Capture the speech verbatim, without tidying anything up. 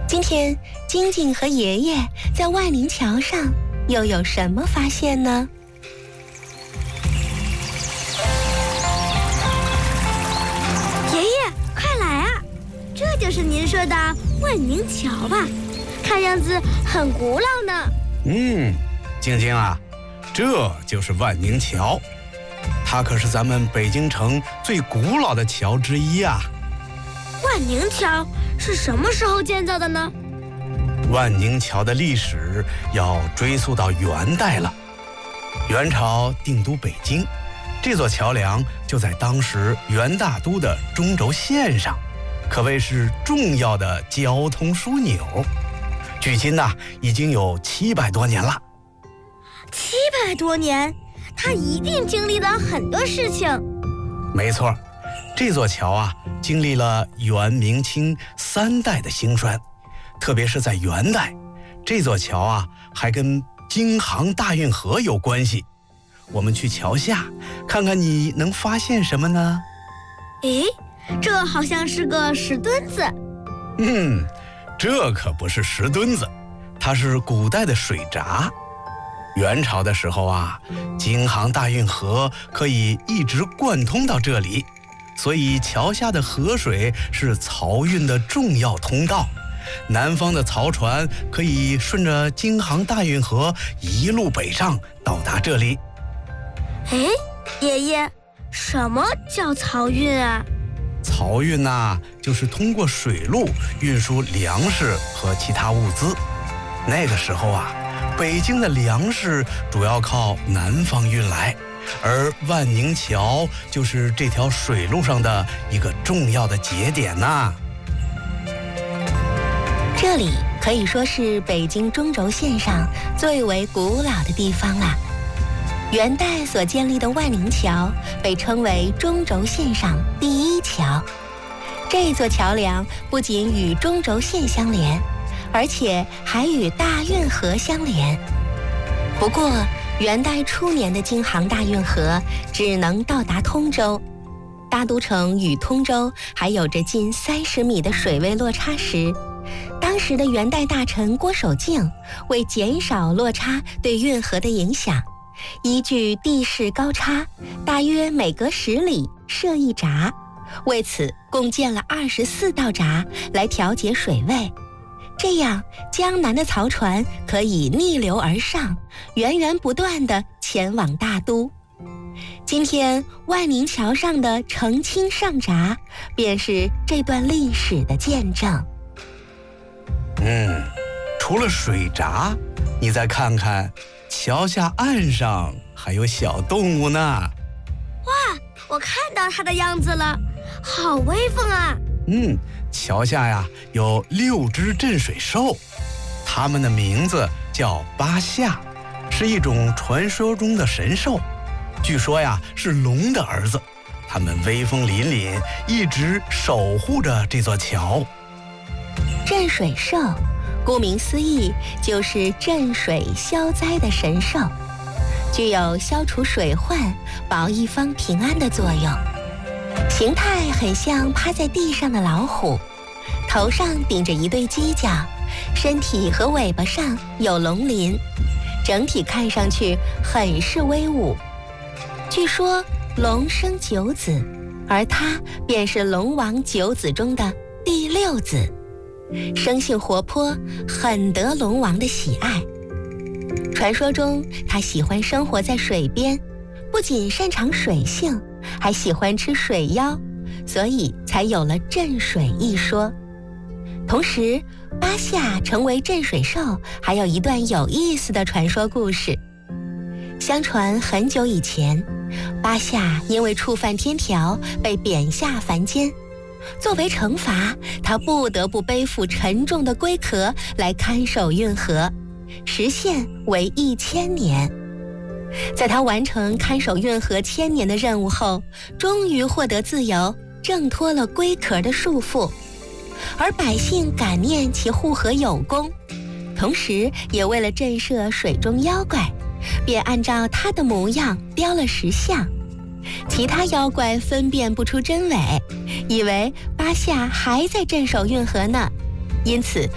今天晶晶和爷爷在万宁桥上又有什么发现呢？ 爷爷，快来啊！这就是您说的万宁桥吧？看样子很古老呢。 嗯，晶晶啊，这就是万宁桥，它可是咱们北京城最古老的桥之一啊。 万宁桥是什么时候建造的呢？ 万宁桥的历史要追溯到元代了。元朝定都北京，这座桥梁就在当时元大都的中轴线上，可谓是重要的交通枢纽。距今呢，已经有七百多年了。 七百多年，它一定经历了很多事情。 没错，这座桥啊，经历了元、明、清三代的兴衰，特别是在元代，这座桥啊，还跟京杭大运河有关系。我们去桥下看看，你能发现什么呢？ 诶，这好像是个石墩子。 嗯，这可不是石墩子，它是古代的水闸。元朝的时候啊，京杭大运河可以一直贯通到这里，所以桥下的河水是漕运的重要通道。南方的漕船可以顺着京杭大运河一路北上到达这里。 哎，爷爷，什么叫漕运啊？ 漕运呐，就是通过水路运输粮食和其他物资。那个时候啊，北京的粮食主要靠南方运来，而万宁桥就是这条水路上的一个重要的节点呐。 这里可以说是北京中轴线上最为古老的地方了。元代所建立的万宁桥被称为中轴线上第一桥。这座桥梁不仅与中轴线相连，而且还与大运河相连。不过，元代初年的京杭大运河只能到达通州，大都城与通州还有着近三十米的水位落差时，当时的元代大臣郭守敬为减少落差对运河的影响，依据地势高差，大约每隔十里设一闸，为此共建了二十四道闸来调节水位。这样，江南的漕船可以逆流而上，源源不断地前往大都。今天万宁桥上的澄清上闸，便是这段历史的见证。 嗯，除了水闸，你再看看桥下岸上还有小动物呢。 哇，我看到它的样子了，好威风啊！ 嗯，桥下呀有六只镇水兽，它们的名字叫八夏，是一种传说中的神兽，据说呀是龙的儿子。它们威风凛凛，一直守护着这座桥。 镇水兽，顾名思义，就是镇水消灾的神兽，具有消除水患、保一方平安的作用。形态很像趴在地上的老虎，头上顶着一对犄角，身体和尾巴上有龙鳞，整体看上去很是威武。据说龙生九子，而它便是龙王九子中的第六子，生性活泼，很得龙王的喜爱。传说中，它喜欢生活在水边，不仅擅长水性，还喜欢吃水妖，所以才有了镇水一说。同时，八夏成为镇水兽还有一段有意思的传说故事。相传很久以前，八夏因为触犯天条被贬下凡间，作为惩罚，他不得不背负沉重的龟壳来看守运河，时限为一千年。在他完成看守运河千年的任务后，终于获得自由，挣脱了龟壳的束缚。而百姓感念其护河有功，同时也为了震慑水中妖怪，便按照他的模样雕了石像。其他妖怪分辨不出真伪，以为八夏还在镇守运河呢，因此